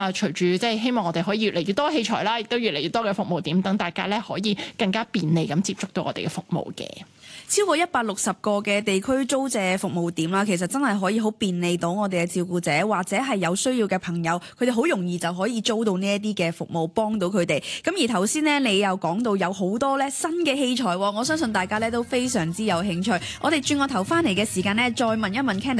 隨住即係希望我哋可以越嚟越多器材啦，亦都越嚟越多嘅服務點，等大家咧可以更加便利咁接觸到我哋嘅服務嘅。 超過160個嘅地區租借服務點啦，其實真係可以好便利到我哋嘅照顧者或者係有需要嘅朋友，佢哋好容易就可以租到呢一啲嘅服務，幫到佢哋。咁而頭先呢，你又講到有好多咧新嘅器材，我相信大家咧都非常之有興趣。我哋轉個頭翻嚟嘅時間呢，再問一問 Candice。